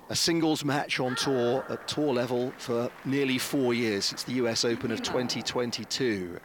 a singles match on tour at tour level for nearly 4 years, since the US Open of 2022.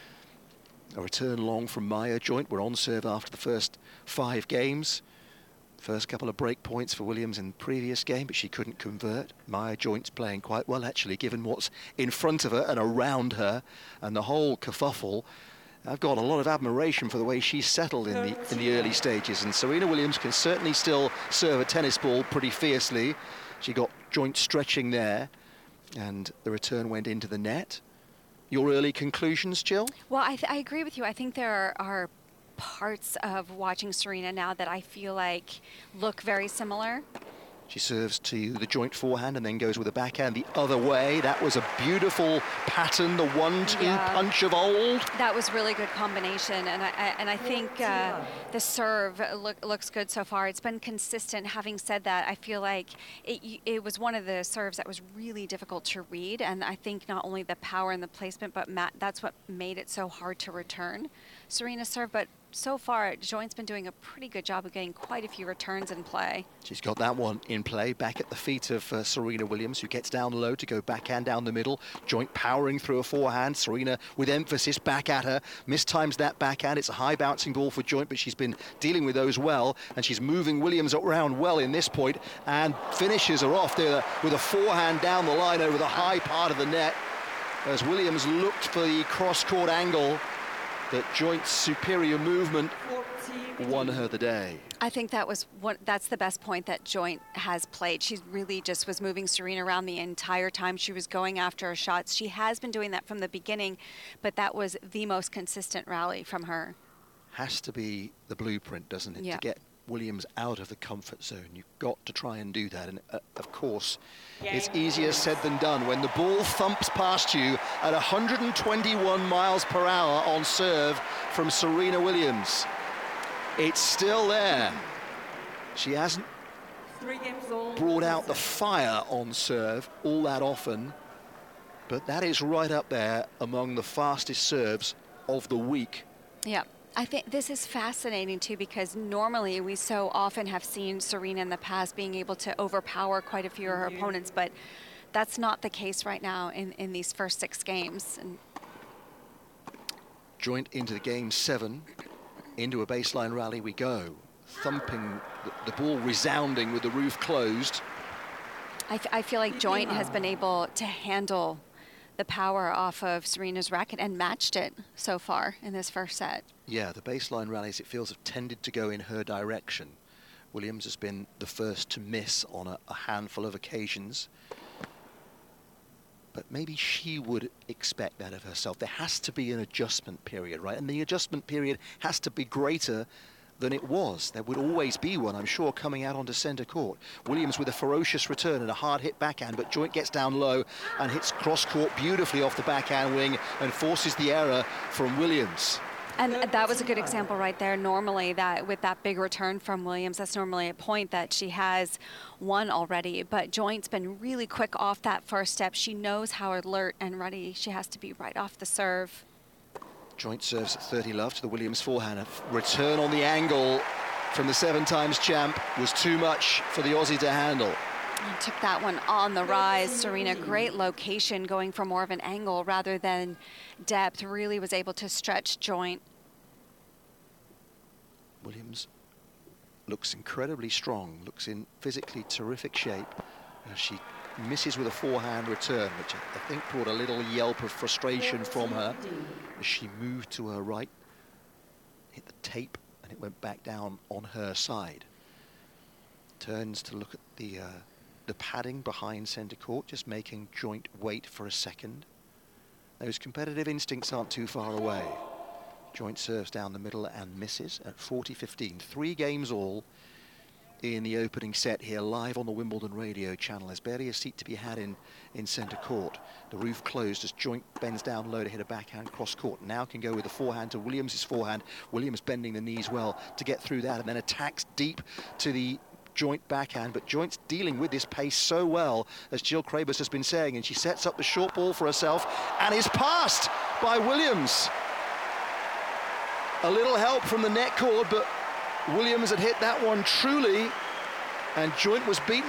A return long from Maya. Joint were on serve after the first 5 games. First couple of break points for Williams in the previous game, but she couldn't convert. Maya Joint's playing quite well, actually, given what's in front of her and around her and the whole kerfuffle. I've got a lot of admiration for the way she's settled in the early stages, and Serena Williams can certainly still serve a tennis ball pretty fiercely. She got Joint stretching there, and the return went into the net. Your early conclusions, Jill? Well, I agree with you. I think there are parts of watching Serena now that I feel like look very similar. She serves to the Joint forehand and then goes with a backhand the other way. That was a beautiful pattern, the 1-2 punch of old. That was really good combination, and I think the serve looks good so far. It's been consistent. Having said that, I feel like it was one of the serves that was really difficult to read, and I think not only the power and the placement, but that's what made it so hard to return Serena's serve. But so far, Joint's been doing a pretty good job of getting quite a few returns in play. She's got that one in play, back at the feet of Serena Williams, who gets down low to go backhand down the middle. Joint powering through a forehand. Serena with emphasis back at her. Mistimes that backhand. It's a high bouncing ball for Joint, but she's been dealing with those well, and she's moving Williams around well in this point, and finishes her off there with a forehand down the line over the high part of the net, as Williams looked for the cross-court angle. That Joint's superior movement won her the day. I think that's the best point that Joint has played. She really just was moving Serena around the entire time she was going after her shots. She has been doing that from the beginning, but that was the most consistent rally from her. Has to be the blueprint, doesn't it? Yeah. To get Williams out of the comfort zone. You've got to try and do that. And of course, it's easier said than done when the ball thumps past you at 121 miles per hour on serve from Serena Williams. It's still there. She hasn't brought out the fire on serve all that often, but that is right up there among the fastest serves of the week. Yeah. I think this is fascinating, too, because normally we so often have seen Serena in the past being able to overpower quite a few of her opponents, but that's not the case right now in these first 6 games. And Joint into the game 7, into a baseline rally we go, thumping the ball resounding with the roof closed. I feel like Joint has been able to handle the power off of Serena's racket and matched it so far in this first set. Yeah, the baseline rallies, it feels, have tended to go in her direction. Williams has been the first to miss on a handful of occasions. But maybe she would expect that of herself. There has to be an adjustment period, right? And the adjustment period has to be greater than it was. There would always be one, I'm sure, coming out onto centre court. Williams with a ferocious return and a hard hit backhand, but Joint gets down low and hits cross court beautifully off the backhand wing and forces the error from Williams. And that was a good example right there. Normally, that with that big return from Williams, that's normally a point that she has won already. But Joint's been really quick off that first step. She knows how alert and ready she has to be right off the serve. Joint serves at 30 love to the Williams forehand. A return on the angle from the 7 times champ was too much for the Aussie to handle. And took that one on the rise. Serena, great location, going for more of an angle rather than depth. Really was able to stretch Joint. Williams looks incredibly strong, looks in physically terrific shape. She misses with a forehand return, which I think brought a little yelp of frustration from her as she moved to her right, hit the tape, and it went back down on her side. Turns to look at the padding behind centre court, just making Joint wait for a second. Those competitive instincts aren't too far away. Joint serves down the middle and misses at 40-15. 3 games all in the opening set here, live on the Wimbledon radio channel. There's barely a seat to be had in centre court. The roof closed as Joint bends down low to hit a backhand cross court. Now can go with the forehand to Williams' forehand. Williams bending the knees well to get through that, and then attacks deep to the Joint backhand, but Joint's dealing with this pace so well, as Jill Craybas has been saying, and she sets up the short ball for herself and is passed by Williams. A little help from the net cord, but Williams had hit that one truly, and Joint was beaten